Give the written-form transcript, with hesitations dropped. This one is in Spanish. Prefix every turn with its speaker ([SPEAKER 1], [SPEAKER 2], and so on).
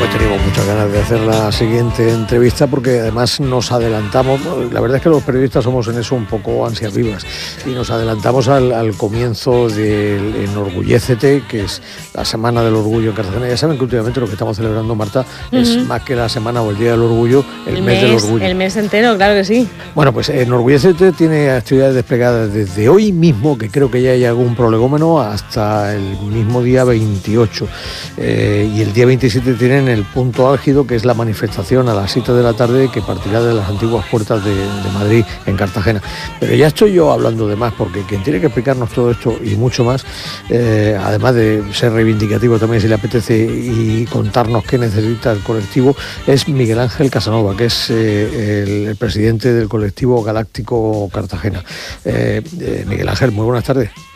[SPEAKER 1] teníamos muchas ganas de hacer la siguiente entrevista porque además nos adelantamos. La verdad es que los periodistas somos en eso un poco ansias vivas y nos adelantamos al comienzo del Enorgullécete, que es la Semana del Orgullo en Cartagena. Ya saben que últimamente lo que estamos celebrando, Marta, es más que la semana o el Día del Orgullo, el mes del orgullo.
[SPEAKER 2] El mes entero, claro que sí.
[SPEAKER 1] Bueno, pues Enorgullécete tiene actividades desplegadas desde hoy mismo, que creo que ya hay algún prolegómeno, hasta el mismo día 28. Y el día 27 tienen el punto álgido, que es la manifestación a las 7 de la tarde, que partirá de las antiguas puertas de Madrid, en Cartagena. Pero ya estoy yo hablando de más, porque quien tiene que explicarnos todo esto y mucho más, además de ser reivindicativo también si le apetece y contarnos qué necesita el colectivo, es Miguel Ángel Casanova, que es el presidente del colectivo Galáctico Cartagena. Miguel Ángel, muy buenas tardes.